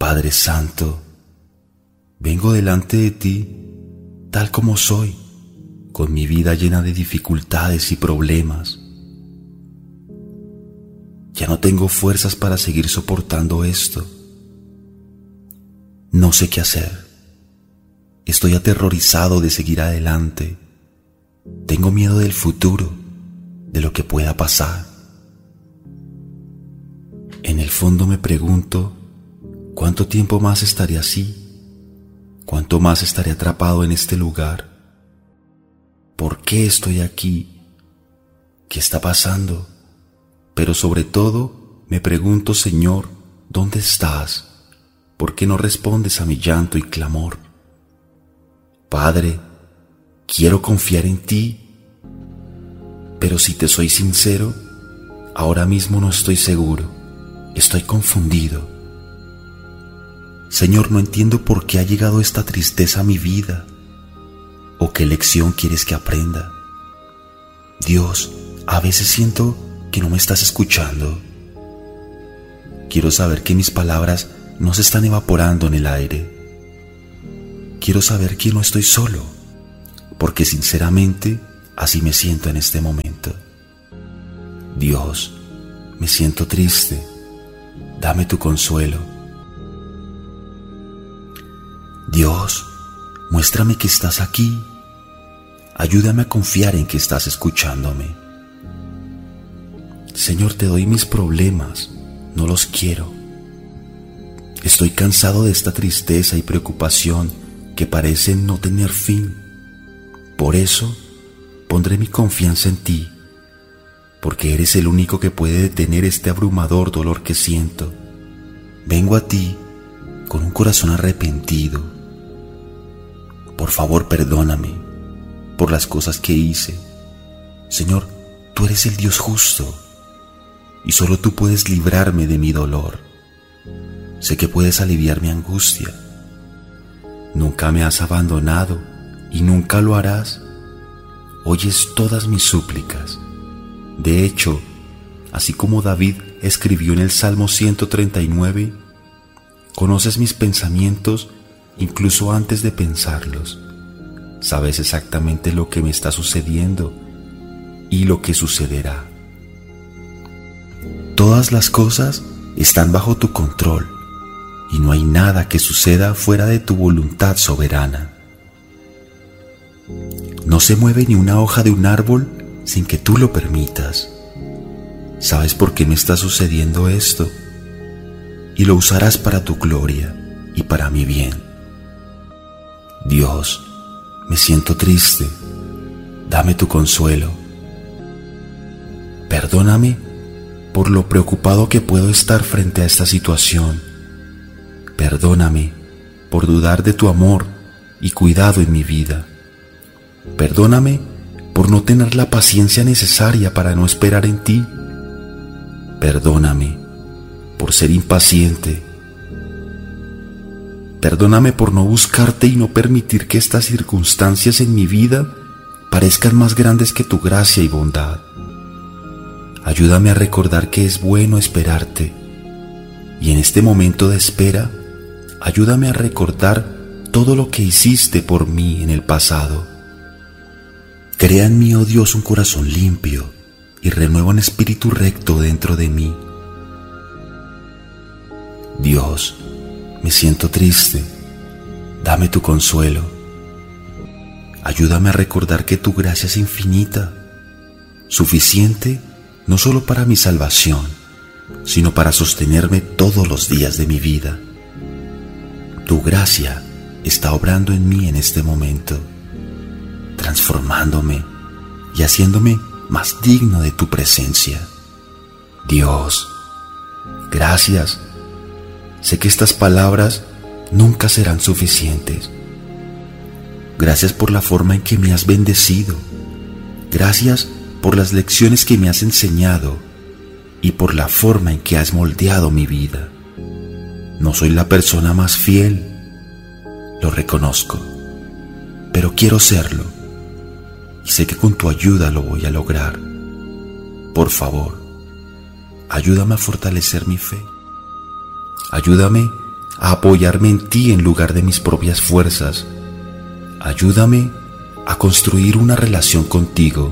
Padre Santo, vengo delante de ti tal como soy, con mi vida llena de dificultades y problemas. Ya no tengo fuerzas para seguir soportando esto. No sé qué hacer. Estoy aterrorizado de seguir adelante. Tengo miedo del futuro, de lo que pueda pasar. En el fondo me pregunto, ¿cuánto tiempo más estaré así? ¿Cuánto más estaré atrapado en este lugar? ¿Por qué estoy aquí? ¿Qué está pasando? Pero sobre todo me pregunto, Señor, ¿dónde estás? ¿Por qué no respondes a mi llanto y clamor? Padre, quiero confiar en ti, pero si te soy sincero, ahora mismo no estoy seguro, estoy confundido. Señor, no entiendo por qué ha llegado esta tristeza a mi vida, o qué lección quieres que aprenda. Dios, a veces siento que no me estás escuchando. Quiero saber que mis palabras no se están evaporando en el aire. Quiero saber que no estoy solo, porque sinceramente así me siento en este momento. Dios, me siento triste. Dame tu consuelo. Dios, muéstrame que estás aquí. Ayúdame a confiar en que estás escuchándome. Señor, te doy mis problemas, no los quiero. Estoy cansado de esta tristeza y preocupación que parecen no tener fin. Por eso, pondré mi confianza en ti, porque eres el único que puede detener este abrumador dolor que siento. Vengo a ti con un corazón arrepentido. Por favor, perdóname por las cosas que hice. Señor, tú eres el Dios justo y solo tú puedes librarme de mi dolor. Sé que puedes aliviar mi angustia. Nunca me has abandonado y nunca lo harás. Oyes todas mis súplicas. De hecho, así como David escribió en el Salmo 139, conoces mis pensamientos incluso antes de pensarlos. Sabes exactamente lo que me está sucediendo y lo que sucederá. Todas las cosas están bajo tu control y no hay nada que suceda fuera de tu voluntad soberana. No se mueve ni una hoja de un árbol sin que tú lo permitas. ¿Sabes por qué me está sucediendo esto? Y lo usarás para tu gloria y para mi bien. Dios, me siento triste. Dame tu consuelo. Perdóname por lo preocupado que puedo estar frente a esta situación. Perdóname por dudar de tu amor y cuidado en mi vida. Perdóname por no tener la paciencia necesaria para no esperar en ti. Perdóname por ser impaciente. Perdóname por no buscarte y no permitir que estas circunstancias en mi vida parezcan más grandes que tu gracia y bondad. Ayúdame a recordar que es bueno esperarte. Y en este momento de espera, ayúdame a recordar todo lo que hiciste por mí en el pasado. Crea en mí, oh Dios, un corazón limpio y renueva un espíritu recto dentro de mí. Dios, me siento triste. Dame tu consuelo. Ayúdame a recordar que tu gracia es infinita, suficiente no solo para mi salvación, sino para sostenerme todos los días de mi vida. Tu gracia está obrando en mí en este momento, transformándome y haciéndome más digno de tu presencia. Dios, gracias. Sé que estas palabras nunca serán suficientes. Gracias por la forma en que me has bendecido. Gracias por las lecciones que me has enseñado y por la forma en que has moldeado mi vida. No soy la persona más fiel, lo reconozco, pero quiero serlo y sé que con tu ayuda lo voy a lograr. Por favor, ayúdame a fortalecer mi fe. Ayúdame a apoyarme en ti en lugar de mis propias fuerzas. Ayúdame a construir una relación contigo.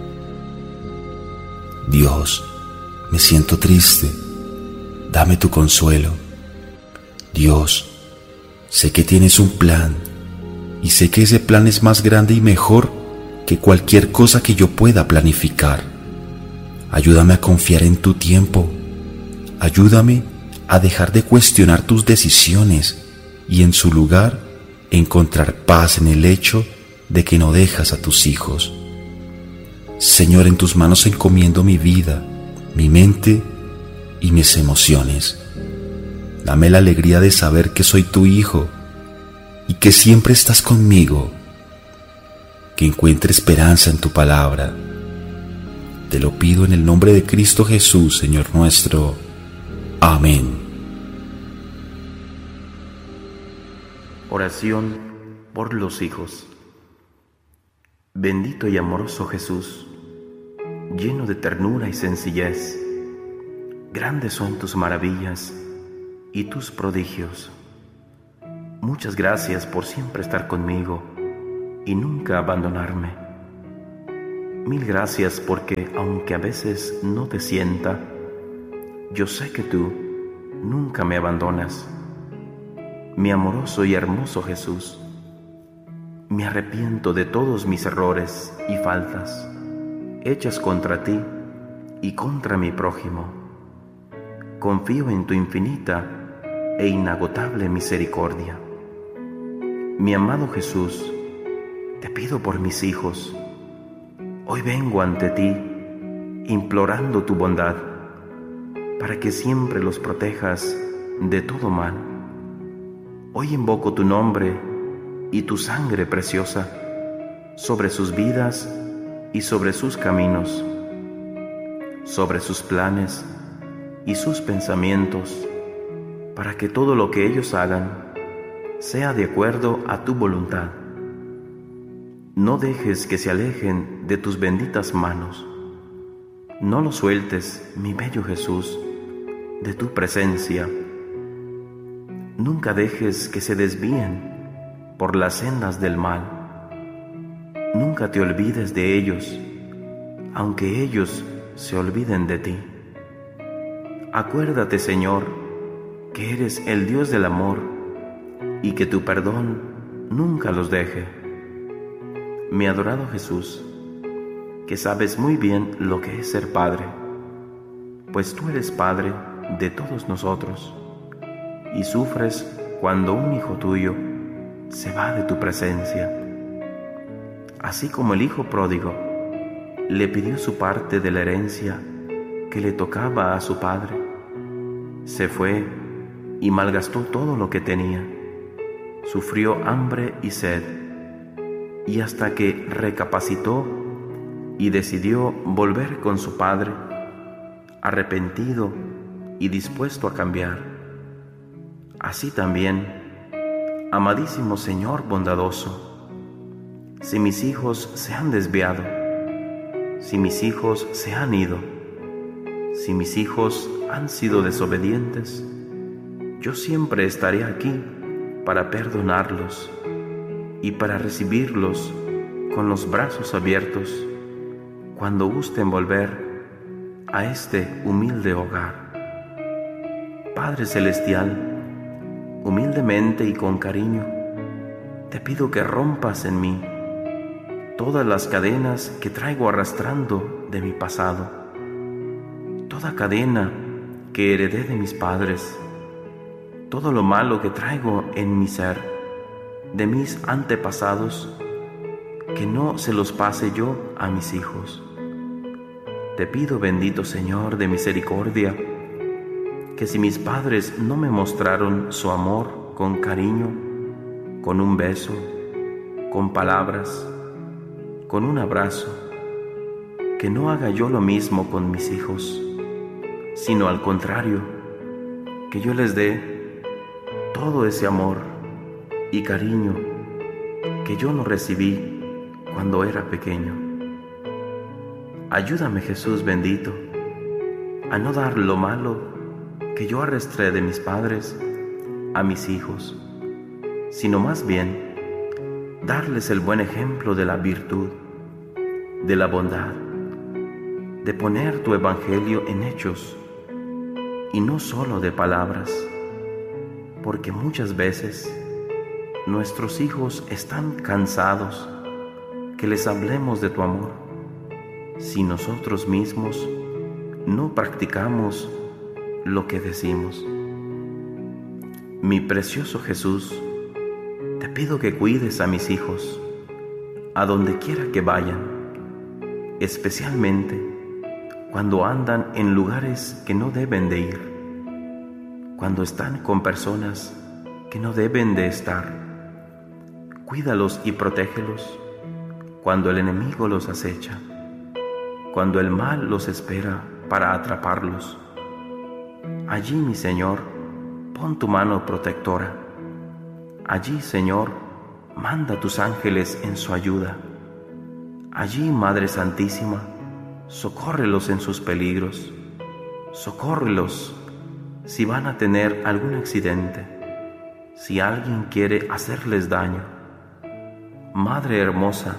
Dios, me siento triste. Dame tu consuelo. Dios, sé que tienes un plan y sé que ese plan es más grande y mejor que cualquier cosa que yo pueda planificar. Ayúdame a confiar en tu tiempo. Ayúdame a dejar de cuestionar tus decisiones y en su lugar encontrar paz en el hecho de que no dejas a tus hijos. Señor, en tus manos encomiendo mi vida, mi mente y mis emociones. Dame la alegría de saber que soy tu hijo y que siempre estás conmigo. Que encuentre esperanza en tu palabra. Te lo pido en el nombre de Cristo Jesús, Señor nuestro. Amén. Oración por los hijos. Bendito y amoroso Jesús, lleno de ternura y sencillez, grandes son tus maravillas y tus prodigios. Muchas gracias por siempre estar conmigo y nunca abandonarme. Mil gracias porque, aunque a veces no te sienta, yo sé que tú nunca me abandonas. Mi amoroso y hermoso Jesús, me arrepiento de todos mis errores y faltas hechas contra ti y contra mi prójimo. Confío en tu infinita e inagotable misericordia. Mi amado Jesús, te pido por mis hijos. Hoy vengo ante ti implorando tu bondad para que siempre los protejas de todo mal. Hoy invoco tu nombre y tu sangre preciosa sobre sus vidas y sobre sus caminos, sobre sus planes y sus pensamientos, para que todo lo que ellos hagan sea de acuerdo a tu voluntad. No dejes que se alejen de tus benditas manos. No los sueltes, mi bello Jesús, de tu presencia. Nunca dejes que se desvíen por las sendas del mal. Nunca te olvides de ellos, aunque ellos se olviden de ti. Acuérdate, Señor, que eres el Dios del amor y que tu perdón nunca los deje. Mi adorado Jesús, que sabes muy bien lo que es ser padre, pues tú eres padre de todos nosotros y sufres cuando un hijo tuyo se va de tu presencia. Así como el hijo pródigo le pidió su parte de la herencia que le tocaba a su padre, se fue y malgastó todo lo que tenía, sufrió hambre y sed, y hasta que recapacitó y decidió volver con su padre, arrepentido y dispuesto a cambiar. Así también, amadísimo Señor bondadoso, si mis hijos se han desviado, si mis hijos se han ido, si mis hijos han sido desobedientes, yo siempre estaré aquí para perdonarlos y para recibirlos con los brazos abiertos cuando gusten volver a este humilde hogar. Padre Celestial, humildemente y con cariño, te pido que rompas en mí todas las cadenas que traigo arrastrando de mi pasado, toda cadena que heredé de mis padres, todo lo malo que traigo en mi ser, de mis antepasados, que no se los pase yo a mis hijos. Te pido, bendito Señor de misericordia, que si mis padres no me mostraron su amor con cariño, con un beso, con palabras, con un abrazo, que no haga yo lo mismo con mis hijos, sino al contrario, que yo les dé todo ese amor y cariño que yo no recibí cuando era pequeño. Ayúdame, Jesús bendito, a no dar lo malo que yo arrastré de mis padres a mis hijos, sino más bien darles el buen ejemplo de la virtud, de la bondad, de poner tu evangelio en hechos y no solo de palabras, porque muchas veces nuestros hijos están cansados que les hablemos de tu amor si nosotros mismos no practicamos lo que decimos. Mi precioso Jesús, te pido que cuides a mis hijos a donde quiera que vayan, especialmente cuando andan en lugares que no deben de ir, cuando están con personas que no deben de estar. Cuídalos y protégelos cuando el enemigo los acecha, cuando el mal los espera para atraparlos. Allí, mi Señor, pon tu mano protectora. Allí, Señor, manda tus ángeles en su ayuda. Allí, Madre Santísima, socórrelos en sus peligros. Socórrelos si van a tener algún accidente, si alguien quiere hacerles daño. Madre hermosa,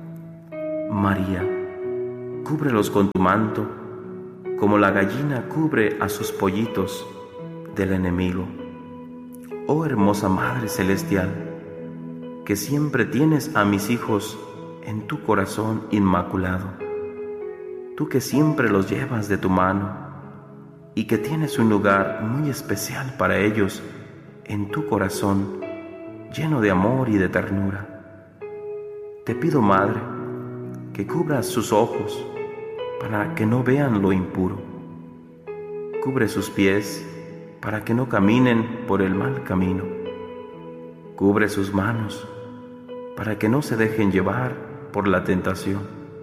María, cúbrelos con tu manto, como la gallina cubre a sus pollitos del enemigo. Oh hermosa Madre Celestial, que siempre tienes a mis hijos en tu corazón inmaculado, tú que siempre los llevas de tu mano y que tienes un lugar muy especial para ellos en tu corazón, lleno de amor y de ternura. Te pido, Madre, que cubras sus ojos para que no vean lo impuro. Cubre sus pies para que no caminen por el mal camino. Cubre sus manos para que no se dejen llevar por la tentación.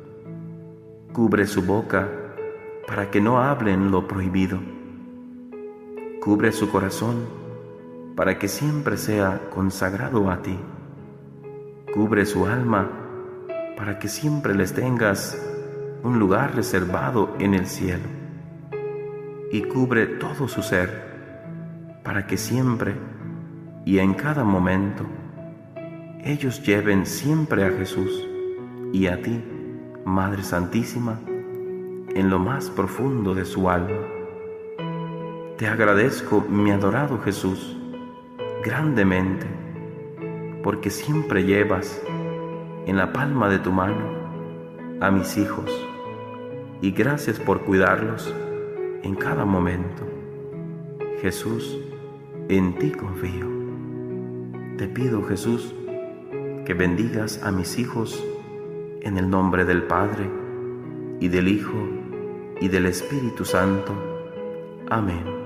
Cubre su boca para que no hablen lo prohibido. Cubre su corazón para que siempre sea consagrado a ti. Cubre su alma para que siempre les tengas un lugar reservado en el cielo. Y cubre todo su ser para que siempre y en cada momento ellos lleven siempre a Jesús y a ti, Madre Santísima, en lo más profundo de su alma. Te agradezco, mi adorado Jesús, grandemente, porque siempre llevas en la palma de tu mano a mis hijos, y gracias por cuidarlos en cada momento. Jesús, en ti confío. Te pido, Jesús, que bendigas a mis hijos en el nombre del Padre, y del Hijo, y del Espíritu Santo. Amén.